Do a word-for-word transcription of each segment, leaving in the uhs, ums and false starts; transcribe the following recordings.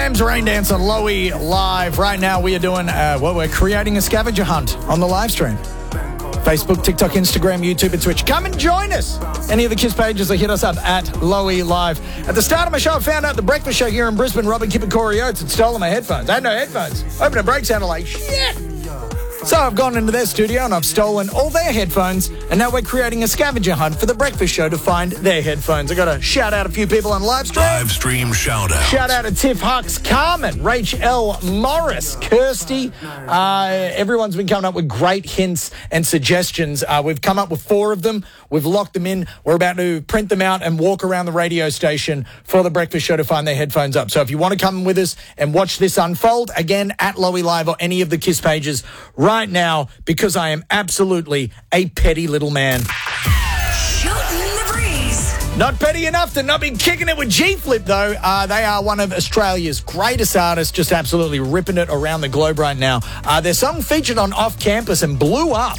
James Rain Dance on Lowy Live. Right now we are doing, uh, well, we're creating a scavenger hunt on the live stream. Facebook, TikTok, Instagram, YouTube, and Twitch. Come and join us. Any of the KISS pages, or hit us up at Lowy Live. At the start of my show, I found out the breakfast show here in Brisbane, Robin, Kip and Corey Oates had stolen my headphones. I had no headphones. Open a break sounded like shit. So I've gone into their studio and I've stolen all their headphones, and now we're creating a scavenger hunt for the breakfast show to find their headphones. I got to shout out a few people on live stream. Live stream shout out. Shout out to Tiff Hux, Carmen, Rach L. Morris, Kirsty. Uh, everyone's been coming up with great hints and suggestions. Uh, we've come up with four of them. We've locked them in. We're about to print them out and walk around the radio station for the breakfast show to find their headphones up. So if you want to come with us and watch this unfold, again, at Lowy Live or any of the KISS pages right now, because I am absolutely a petty little man. Shooting the breeze. Not petty enough to not be kicking it with G-Flip, though. Uh, they are one of Australia's greatest artists, just absolutely ripping it around the globe right now. Uh, their song featured on Off Campus and blew up.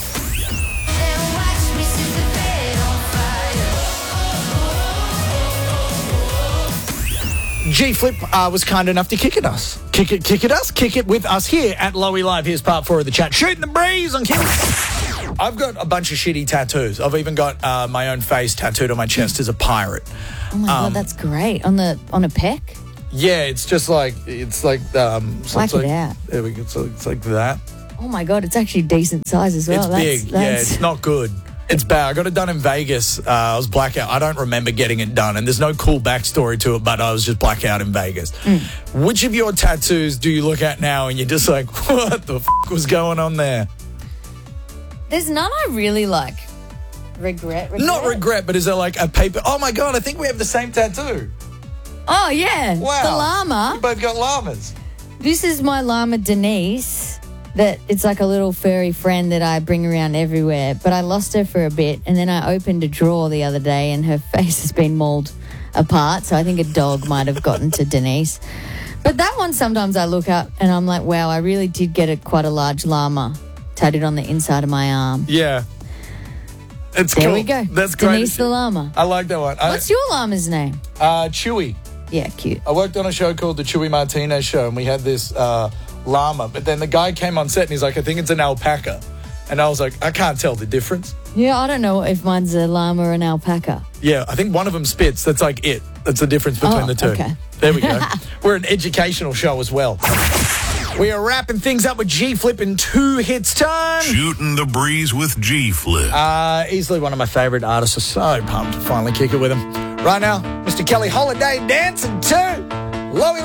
G-Flip uh, was kind enough to kick at us. Kick it, kick at us, kick it with us here at Lowy Live. Here's part four of the chat. Shooting the breeze on KISS. I've got a bunch of shitty tattoos. I've even got uh, my own face tattooed on my chest as a pirate. Oh my um, god, that's great. On the on a peck? Yeah, it's just like it's like um. So Whack it's like, it out. There we go. So it's like that. Oh my god, it's actually decent size as well. It's that's, big. That's... Yeah, it's not good. It's bad. I got it done in Vegas. Uh, I was blackout. I don't remember getting it done, and there's no cool backstory to it, but I was just blackout in Vegas. Mm. Which of your tattoos do you look at now and you're just like, what the f*** was going on there? There's none I really like. Regret, regret? Not regret, but is there like a paper? Oh my God, I think we have the same tattoo. Oh, yeah. Wow. The llama. We both got llamas. This is my llama, Denise. That it's like a little furry friend that I bring around everywhere. But I lost her for a bit, and then I opened a drawer the other day, and her face has been mauled apart. So I think a dog might have gotten to Denise. But that one, sometimes I look up and I'm like, wow, I really did get a quite a large llama tattooed on the inside of my arm. Yeah. It's there cool. we go. That's great. Denise the llama. I like that one. What's I, your llama's name? Uh, Chewy. Yeah, cute. I worked on a show called The Chewy Martinez Show, and we had this uh, llama. But then the guy came on set, and he's like, I think it's an alpaca. And I was like, I can't tell the difference. Yeah, I don't know if mine's a llama or an alpaca. Yeah, I think one of them spits. That's like it. That's the difference between oh, the two. Okay. There we go. We're an educational show as well. We are wrapping things up with G-Flip in two hits time. Shooting the breeze with G-Flip. Uh, easily one of my favourite artists. I'm so pumped to finally kick it with him. Right now, Mister Kelly Holiday dancing too. Lowy